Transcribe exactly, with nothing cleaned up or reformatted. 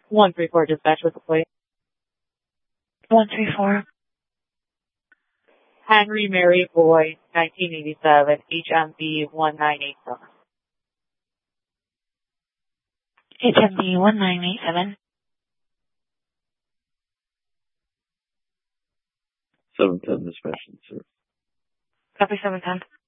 one three four dispatch with the plate. one three four. Henry Mary Boy, nineteen eighty-seven, H M B one nine eight seven. H M B one nine eight seven. seven ten dispatch, sir. Copy seven ten.